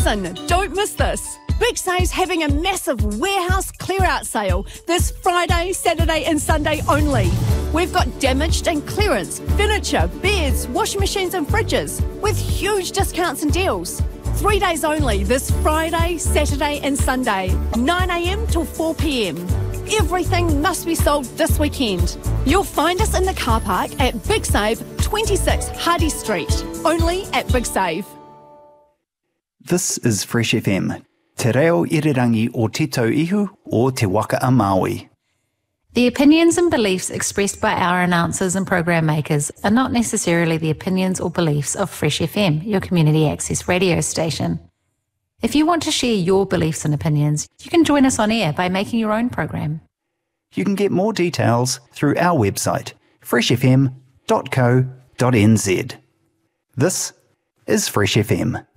Listen, don't miss this. Big Save's having a massive warehouse clear-out sale this Friday, Saturday and Sunday only. We've got damaged and clearance, furniture, beds, washing machines and fridges with huge discounts and deals. 3 days only this Friday, Saturday and Sunday, 9am till 4pm. Everything must be sold this weekend. You'll find us in the car park at Big Save, 26 Hardy Street, only at Big Save. This is Fresh FM. Te reo irirangi o te tau ihu o te waka a Māui. The opinions and beliefs expressed by our announcers and program makers are not necessarily the opinions or beliefs of Fresh FM, your community access radio station. If you want to share your beliefs and opinions, you can join us on air by making your own program. You can get more details through our website, freshfm.co.nz. This is Fresh FM.